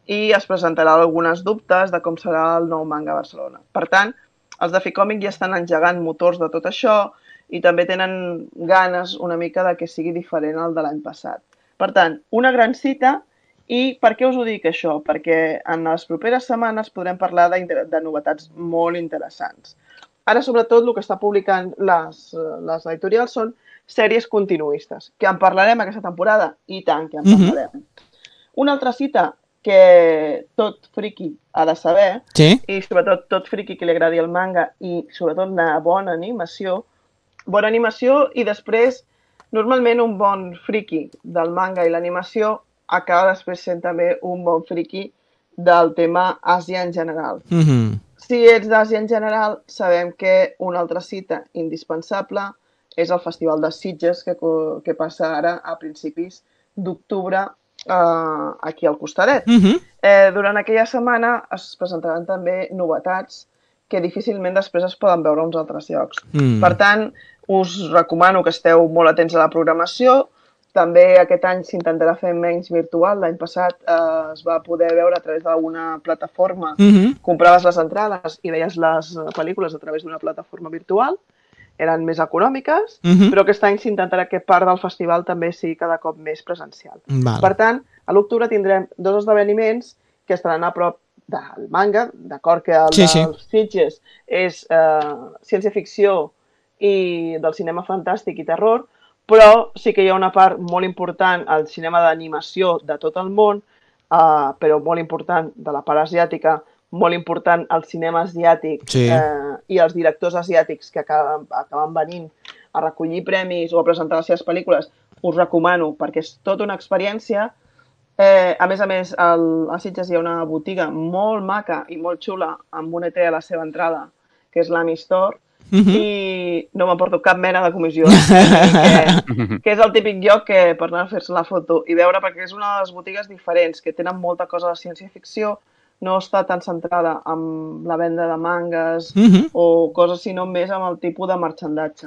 i es presentarà algunes dubtes de com serà el nou manga a Barcelona. Per tant, els de Ficòmic ja estan engegant motors de tot això i també tenen ganes una mica de que sigui diferent al de l'any passat. Per tant, una gran cita. I per què us ho dic això? Perquè en les properes setmanes podrem parlar de novetats molt interessants. Ara, sobretot, el que està publicant les editorials són sèries continuistes. Que en parlarem aquesta temporada? I tant que en parlarem. Una altra cita que tot friki ha de saber, i sobretot tot friki que li agradi el manga i sobretot la bona animació i després, normalment un bon friki del manga i l'animació acaba després sent també un bon friki del tema Àsia en general. Si ets d'Àsia en general, sabem que una altra cita indispensable és el Festival de Sitges, que passa ara a principis d'octubre aquí al costadet. Durant aquella setmana es presentaran també novetats que difícilment després es poden veure a uns altres llocs. Per tant, us recomano que esteu molt atents a la programació. També aquest any s'intentarà fer menys virtual. L'any passat es va poder veure a través d'alguna plataforma. Compraves les entrades i veies les pel·lícules a través d'una plataforma virtual. Eren més econòmiques, però aquest any s'intentarà que part del festival també sigui cada cop més presencial. Per tant, a l'octubre tindrem 2 esdeveniments que estaran a prop del manga, d'acord que el dels Sitges és ciència-ficció i del cinema fantàstic i terror, però sí que hi ha una part molt important al cinema d'animació de tot el món, però molt important de la part asiàtica, molt important al cinema asiàtic i els directors asiàtics que acaben venint a recollir premis o a presentar les seves pel·lícules. Us recomano, perquè és tota una experiència. A més, a Sitges hi ha una botiga molt maca i molt xula amb un ET a la seva entrada, que és l'Amistor, i no m'emporto cap mena de comissió, que és el típic lloc que per anar a fer-se la foto i veure, perquè és una de les botigues diferents, que tenen molta cosa de ciència-ficció, no està tan centrada en la venda de mangas o coses, sinó més amb el tipus de marxandatge.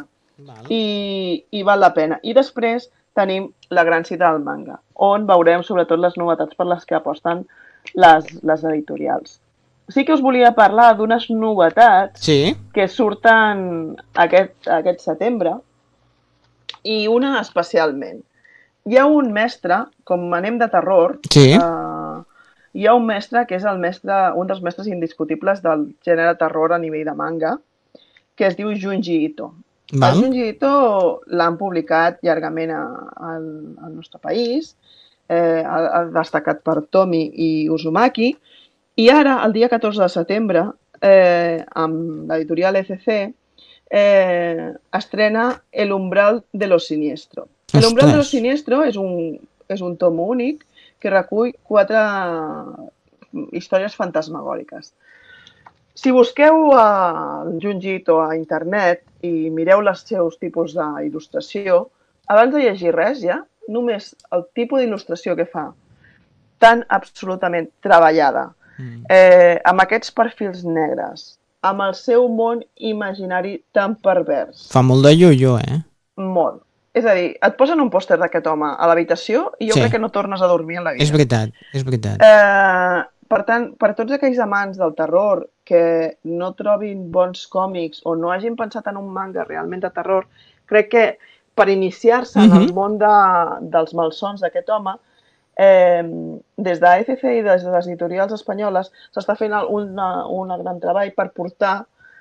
I val la pena. I després tenim la gran cita del manga, on veurem sobretot les novetats per les que aposten les editorials. Sí que us volia parlar d'unes novetats que surten aquest setembre, i una especialment. Hi ha un mestre, com anem de terror, hi ha un mestre que és un dels mestres indiscutibles del gènere terror a nivell de manga, que es diu Junji Ito. El Junji Ito l'han publicat llargament al nostre país, ha destacat per Tomi i Uzumaki, i ara, el dia 14 de setembre, amb l'editorial ECC, estrena El umbral de lo siniestro. El umbral de lo siniestro és un tomo únic que recull 4 històries fantasmagòriques. Si busqueu el Junji Ito a internet i mireu els seus tipus d'il·lustració, abans de llegir res ja, només el tipus d'il·lustració que fa, tan absolutament treballada, amb aquests perfils negres, amb el seu món imaginari tan pervers. Fa molt de io-io, Molt. És a dir, et posen un pòster d'aquest home a l'habitació i jo crec que no tornes a dormir en la vida. És veritat, és veritat. Per tant, per tots aquells amants del terror que no trobin bons còmics o no hagin pensat en un manga realment de terror, crec que per iniciar-se en el món dels malsons d'aquest home, des d'ACC i des de les editorials espanyoles s'està fent un gran treball per portar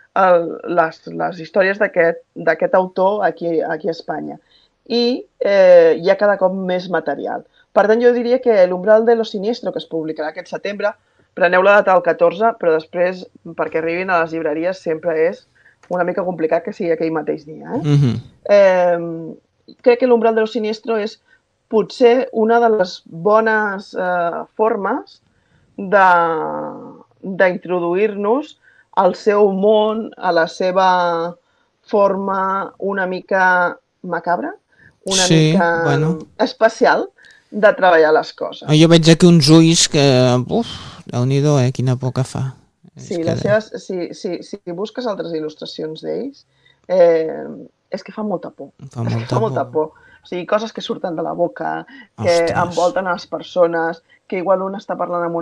les històries d'aquest autor aquí a Espanya. I hi ha cada cop més material. Per tant, jo diria que l'Umbral de lo Siniestro, que es publicarà aquest setembre, preneu la data del 14, però després, perquè arribin a les llibreries, sempre és una mica complicat que sigui aquell mateix dia. Crec que l'Umbral de lo Siniestro és potser una de les bones formes d'introduir-nos al seu món, a la seva forma una mica macabra, una mica especial de treballar les coses. Jo veig aquí uns ulls que, Déu-n'hi-do, quina por que fa. Sí, si busques altres il·lustracions d'ells, és que fa molta por. Fa molta por. O sigui, coses que surten de la boca, que envolten a les persones, que igual un està parlant amb